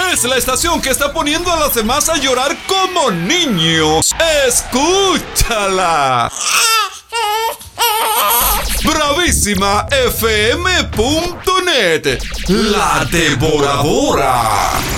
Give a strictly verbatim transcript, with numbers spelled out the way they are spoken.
Es la estación que está poniendo a los demás a llorar como niños. ¡Escúchala! Bravísima F M punto net, la devoradora.